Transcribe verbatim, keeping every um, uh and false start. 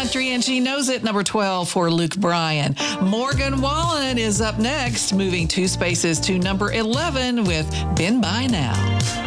Country and She Knows It, number twelve for Luke Bryan. Morgan Wallen is up next, moving two spaces to number eleven with Been By Now.